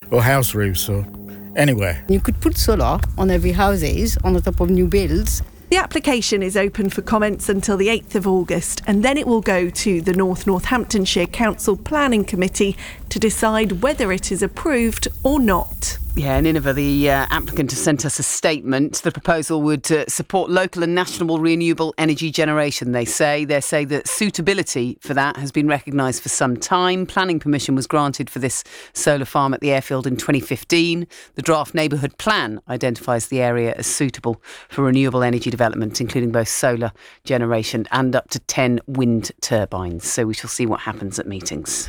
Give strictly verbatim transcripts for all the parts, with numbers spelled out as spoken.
or house roofs or anywhere. You could put solar on every houses on the top of new builds. The application is open for comments until the eighth of August, and then it will go to the North Northamptonshire Council Planning Committee to decide whether it is approved or not. Yeah, Nineveh, the uh, applicant has sent us a statement. The proposal would uh, support local and national renewable energy generation, they say. They say that suitability for that has been recognised for some time. Planning permission was granted for this solar farm at the airfield in twenty fifteen. The draft neighbourhood plan identifies the area as suitable for renewable energy development, including both solar generation and up to ten wind turbines. So we shall see what happens at meetings.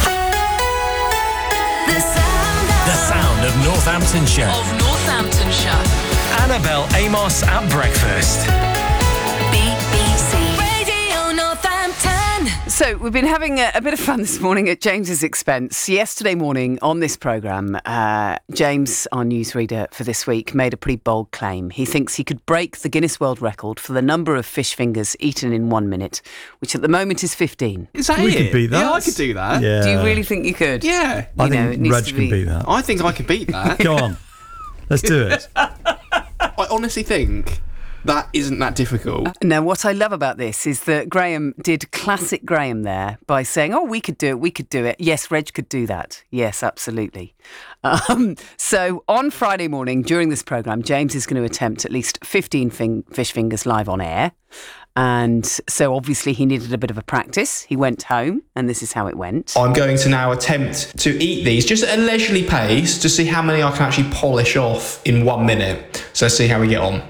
The sound of, the sound of Northamptonshire. Of Northamptonshire. Annabelle Amos at breakfast. B B C Radio Northampton. So we've been having a, a bit of fun this morning at James's expense. Yesterday morning on this programme, uh, James, our newsreader for this week, made a pretty bold claim. He thinks he could break the Guinness World Record for the number of fish fingers eaten in one minute, which at the moment is fifteen. Is that we it? could beat that. Yeah, I could do that. Yeah. Do you really think you could? Yeah. I You know, it think needs Reg to can be- beat that. I think I could beat that. Go on. Let's do it. I honestly think that isn't that difficult. Now, what I love about this is that Graham did classic Graham there by saying, oh, we could do it, we could do it. Yes, Reg could do that. Yes, absolutely. Um, so on Friday morning during this programme, James is going to attempt at least fifteen fing- fish fingers live on air. And so obviously he needed a bit of a practice. He went home and this is how it went. I'm going to now attempt to eat these just at a leisurely pace to see how many I can actually polish off in one minute. So let's see how we get on.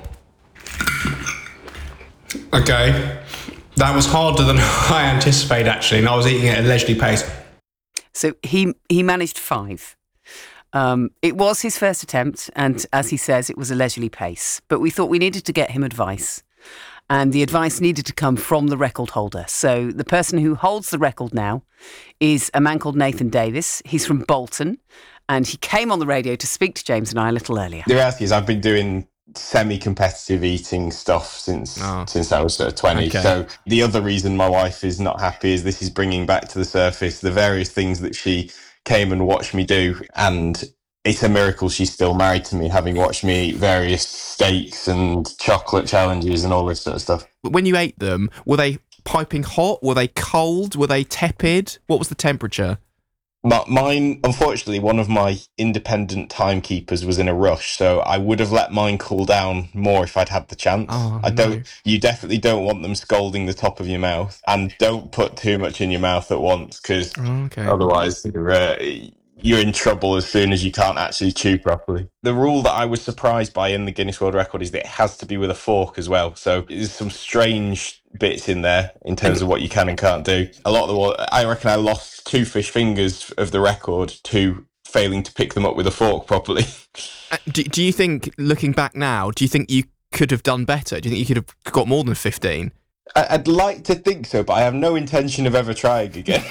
Okay, that was harder than I anticipated actually, and I was eating at a leisurely pace. So he he managed five. Um, it was his first attempt, and as he says, it was a leisurely pace. But we thought we needed to get him advice, and the advice needed to come from the record holder. So the person who holds the record now is a man called Nathan Davis. He's from Bolton, and he came on the radio to speak to James and I a little earlier. The reality is I've been doing semi-competitive eating stuff since Oh. since I was sort of twenty. Okay. So the other reason my wife is not happy is this is bringing back to the surface the various things that she came and watched me do, and it's a miracle she's still married to me, having watched me eat various steaks and chocolate challenges and all this sort of stuff. When you ate them, were they piping hot? Were they cold? Were they tepid? What was the temperature? My, mine, unfortunately, one of my independent timekeepers was in a rush, so I would have let mine cool down more if I'd had the chance. Oh, I don't. no. You definitely don't want them scalding the top of your mouth, and don't put too much in your mouth at once, because Okay. otherwise you're, uh, you're in trouble as soon as you can't actually chew properly. The rule that I was surprised by in the Guinness World Record is that it has to be with a fork as well. So there's some strange bits in there in terms of what you can and can't do. A lot of the, I reckon I lost two fish fingers of the record to failing to pick them up with a fork properly. Uh, do, do you think, looking back now, do you think you could have done better? Do you think you could have got more than fifteen? I- I'd like to think so, but I have no intention of ever trying again.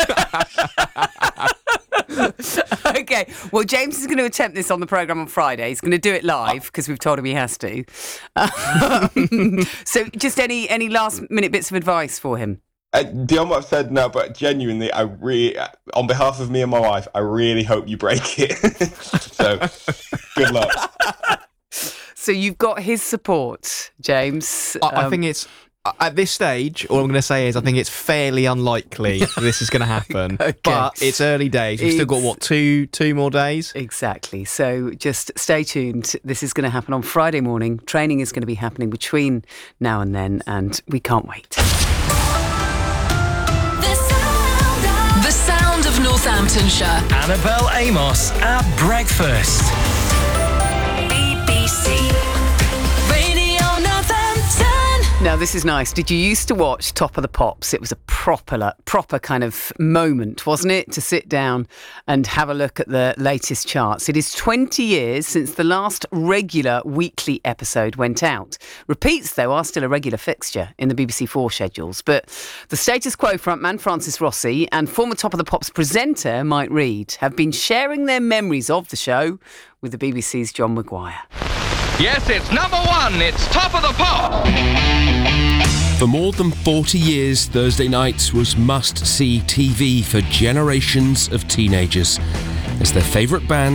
Okay, well, James is going to attempt this on the programme on Friday. He's going to do it live because we've told him he has to. Um, so just any any last minute bits of advice for him? Uh, beyond what I've said, no, but genuinely, I really, on behalf of me and my wife, I really hope you break it. So, good luck. So you've got his support, James. I, I Um, think it's, at this stage, all I'm going to say is I think it's fairly unlikely this is going to happen. Okay. But it's early days. We've still got, It's- what, two two more days? Exactly. So just stay tuned. This is going to happen on Friday morning. Training is going to be happening between now and then, and we can't wait. The sound of, the sound of Northamptonshire. Annabelle Amos at breakfast. B B C Radio Northampton. Now, this is nice. Did you used to watch Top of the Pops? It was a proper, proper kind of moment, wasn't it? To sit down and have a look at the latest charts. It is twenty years since the last regular weekly episode went out. Repeats, though, are still a regular fixture in the B B C Four schedules. But the Status Quo frontman Francis Rossi and former Top of the Pops presenter Mike Reid have been sharing their memories of the show with the B B C's John Maguire. Yes, it's number one. It's Top of the Pop. For more than forty years, Thursday nights was must-see T V for generations of teenagers, as their favourite band